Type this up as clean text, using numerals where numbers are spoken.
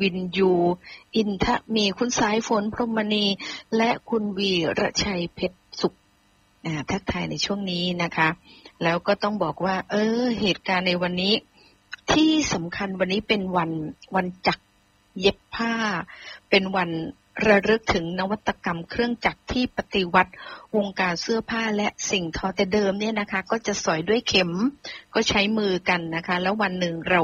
วินยูอินทะมีคุณสายฝนพรหมณีและคุณวีระชัยเพชรสุขทักทายในช่วงนี้นะคะแล้วก็ต้องบอกว่าเหตุการณ์ในวันนี้ที่สำคัญวันนี้เป็นวันจักรเย็บผ้าเป็นวันระลึกถึงนวัตกรรมเครื่องจักรที่ปฏิวัติวงการเสื้อผ้าและสิ่งทอแต่เดิมเนี่ยนะคะก็จะสอยด้วยเข็มก็ใช้มือกันนะคะแล้ววันหนึ่งเรา